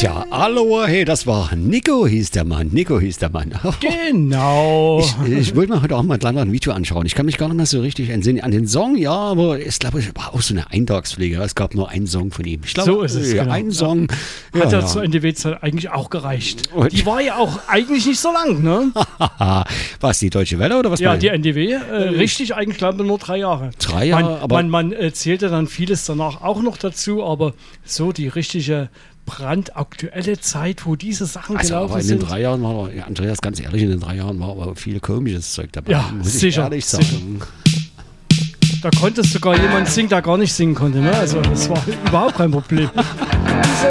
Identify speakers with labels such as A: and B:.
A: Tja, hallo, hey, das war Nico hieß der Mann.
B: Genau.
A: Ich wollte mir heute auch mal ein Video anschauen. Ich kann mich gar nicht mehr so richtig entsinnen an den Song, ja, aber ich glaube, es war auch so eine Eintagspflege. Es gab nur einen Song von ihm. Ich glaube,
B: So ist es, genau.
A: Ein Song.
B: Hat ja zur NDW-Zeit eigentlich auch gereicht. Die war ja auch eigentlich nicht so lang, ne?
A: Was, die Deutsche Welle oder was?
B: Ja, die NDW, richtig, eigentlich glaube ich nur 3 Jahre.
A: 3 Jahre, aber...
B: Man zählte dann vieles danach auch noch dazu, aber so die richtige brandaktuelle Zeit, wo diese Sachen gelaufen sind.
A: In den 3 Jahren war, Andreas, ganz ehrlich, in den 3 Jahren war aber viel komisches Zeug dabei.
B: Ja,
A: muss ich
B: sicher,
A: ehrlich sagen.
B: Da konnte sogar jemand singen, der gar nicht singen konnte. Ne? Also das war überhaupt kein Problem.